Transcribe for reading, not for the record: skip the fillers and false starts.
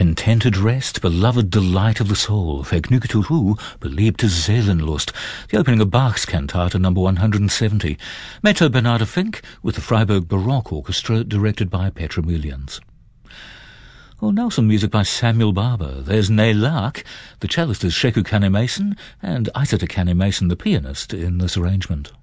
Contented rest, beloved delight of the soul, Vergnügte Ruhe, beliebte Seelenlust, the opening of Bach's cantata number 170. Mezzo Bernarda Fink with the Freiburg Baroque Orchestra, directed by Petra Mulians. Well, now some music by Samuel Barber. There's Ne Lark, the cellist is Sheku Kane-Mason, and Isata Kane-Mason, the pianist, in this arrangement.